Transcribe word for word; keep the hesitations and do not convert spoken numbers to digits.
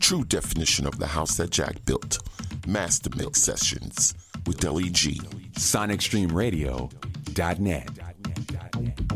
true definition of the house that Jack built. Master Mix Sessions with Deli G. Sonic Stream Radio dot net.